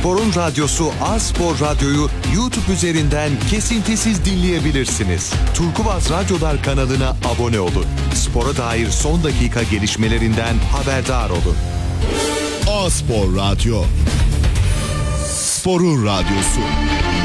Spor'un radyosu A-Spor Radyo'yu YouTube üzerinden kesintisiz dinleyebilirsiniz. Turkuaz Radyolar kanalına abone olun. Spora dair son dakika gelişmelerinden haberdar olun. A-Spor Radyo. Spor'un radyosu.